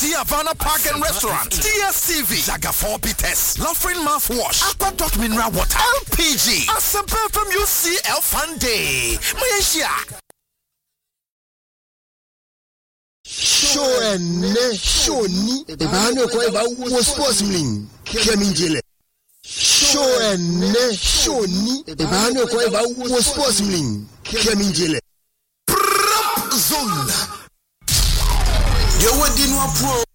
BT Havana Park and Restaurant, DSTV, Jagafor Bites, Lafrin Mouthwash, Aqua Mineral Water, LPG, Asempa from UCL Fun Day, Malaysia. Show and ne show ni ebano kwa eba wo sports mling keminjele. Show and ne show ni ebano kwa eba wo sports mling keminjele. Prop zone. Yo wadi no pro